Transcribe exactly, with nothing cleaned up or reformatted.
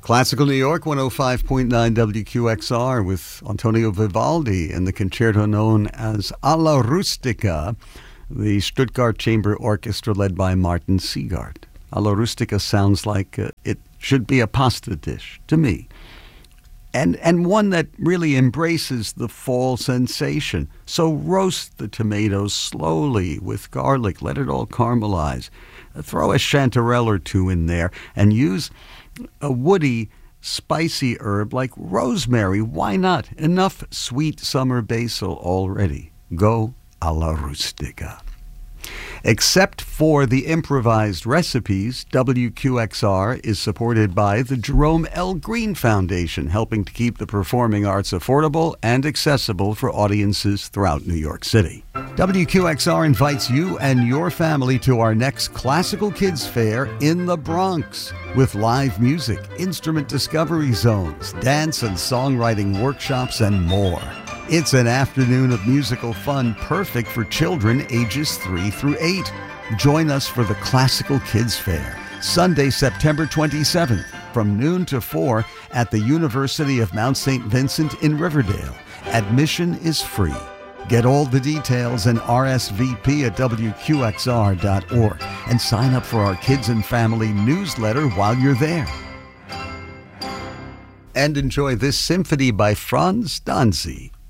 Classical New York, one oh five point nine W Q X R with Antonio Vivaldi and the concerto known as Alla Rustica, the Stuttgart Chamber Orchestra led by Martin Seegard. Alla Rustica sounds like uh, it should be a pasta dish to me. And, and one that really embraces the fall sensation. So roast the tomatoes slowly with garlic. Let it all caramelize. Uh, throw a chanterelle or two in there and use a woody, spicy herb like rosemary. Why not? Enough sweet summer basil already. Go alla rustica. Except for the improvised recipes, W Q X R is supported by the Jerome L. Green Foundation, helping to keep the performing arts affordable and accessible for audiences throughout New York City. W Q X R invites you and your family to our next Classical Kids Fair in the Bronx with live music, instrument discovery zones, dance and songwriting workshops, and more. It's an afternoon of musical fun perfect for children ages three through eight. Join us for the Classical Kids Fair, Sunday, September twenty-seventh, from noon to four at the University of Mount Saint Vincent in Riverdale. Admission is free. Get all the details and R S V P at W Q X R dot org and sign up for our Kids and Family newsletter while you're there. And enjoy this symphony by Franz Danzig.